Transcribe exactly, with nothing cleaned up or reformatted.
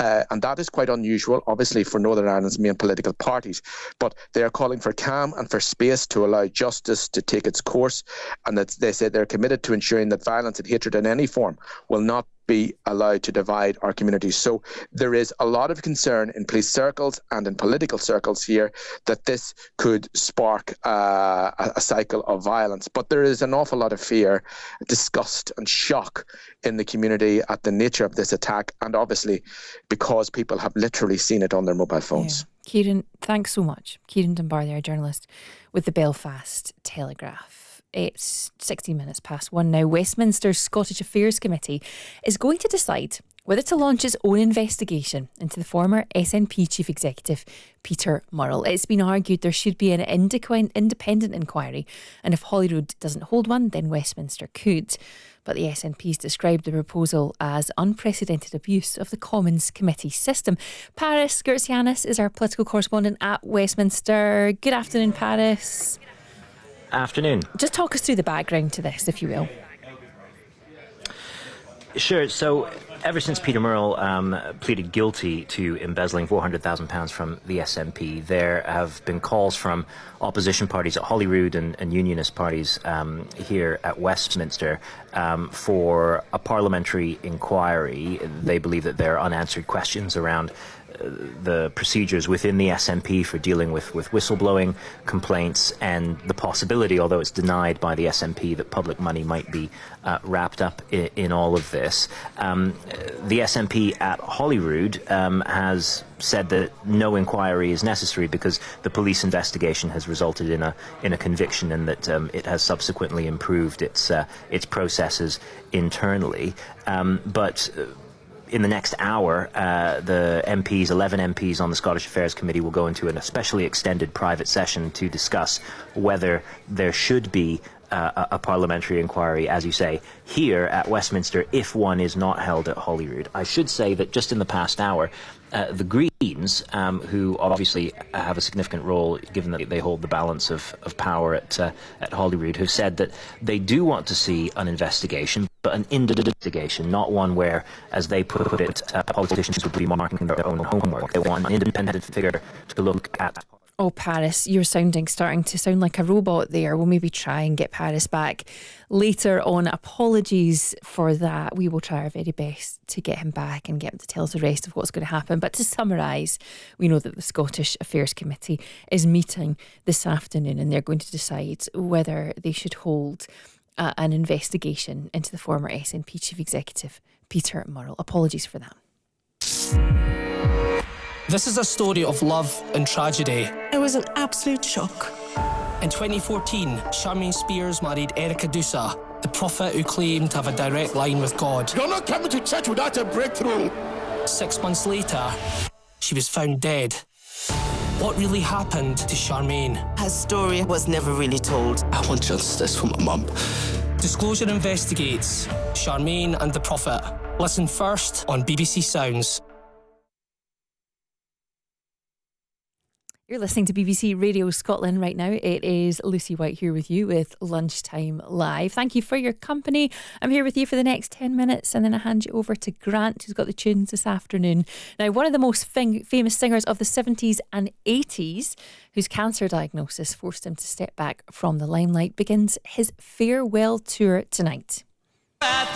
uh, and that is quite unusual, obviously, for Northern Ireland's main political parties. But they are calling for calm and for space to allow justice to take its course, and that they say they're committed to ensuring that violence and hatred in any form will not be allowed to divide our communities. So there is a lot of concern in police circles and in political circles here that this could spark uh, a, a cycle of violence. But there is an awful lot of fear, disgust and shock in the community at the nature of this attack, and obviously because people have literally seen it on their mobile phones. Yeah. Kieran, thanks so much. Kieran Dunbar there, journalist with the Belfast Telegraph. It's sixteen minutes past one now. Westminster's Scottish Affairs Committee is going to decide whether to launch its own investigation into the former S N P Chief Executive Peter Murrell. It's been argued there should be an independent inquiry, and if Holyrood doesn't hold one, then Westminster could. But the S N P's described the proposal as unprecedented abuse of the Commons Committee system. Paris Gertsianis is our political correspondent at Westminster. Good afternoon, Paris. Afternoon. Just talk us through the background to this, if you will. Sure. So ever since Peter Murrell um, pleaded guilty to embezzling four hundred thousand pounds from the S N P, there have been calls from opposition parties at Holyrood and, and unionist parties um, here at Westminster um, for a parliamentary inquiry. They believe that there are unanswered questions around the procedures within the S N P for dealing with, with whistleblowing complaints, and the possibility, although it's denied by the S N P, that public money might be uh, wrapped up in, in all of this. Um, the S N P at Holyrood um, has said that no inquiry is necessary because the police investigation has resulted in a in a conviction, and that um, it has subsequently improved its uh, its processes internally. Um, but uh, In the next hour, uh, the M Ps, eleven M Ps on the Scottish Affairs Committee will go into an especially extended private session to discuss whether there should be uh, a parliamentary inquiry, as you say, here at Westminster, if one is not held at Holyrood. I should say that just in the past hour, Uh, the Greens, um, who obviously have a significant role given that they hold the balance of, of power at uh, at Holyrood, have said that they do want to see an investigation, but an independent investigation, not one where, as they put it, uh, politicians would be marking their own homework. They want an independent figure to look at. Oh, Paris, you're sounding, starting to sound like a robot there. We'll maybe try and get Paris back later on. Apologies for that. We will try our very best to get him back and get him to tell us the rest of what's going to happen. But to summarise, we know that the Scottish Affairs Committee is meeting this afternoon, and they're going to decide whether they should hold uh, an investigation into the former S N P Chief Executive, Peter Murrell. Apologies for that. This is a story of love and tragedy. It was an absolute shock. In twenty fourteen, Charmaine Spears married Erica Dusa, the prophet who claimed to have a direct line with God. You're not coming to church without a breakthrough. Six months later, she was found dead. What really happened to Charmaine? Her story was never really told. I want justice for my mum. Disclosure investigates Charmaine and the prophet. Listen first on B B C Sounds. You're listening to B B C Radio Scotland right now. It is Lucy White here with you with Lunchtime Live. Thank you for your company. I'm here with you for the next ten minutes, and then I hand you over to Grant, who's got the tunes this afternoon. Now, one of the most fing- famous singers of the seventies and eighties, whose cancer diagnosis forced him to step back from the limelight, begins his farewell tour tonight.